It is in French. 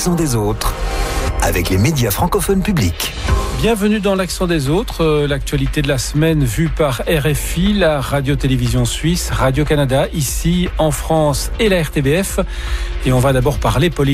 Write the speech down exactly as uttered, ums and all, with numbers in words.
l'accent des autres avec les médias francophones publics. Bienvenue dans l'accent des autres, euh, l'actualité de la semaine vue par R F I, la radio-télévision suisse, Radio-Canada, ici en France et la R T B F. Et on va d'abord parler politique.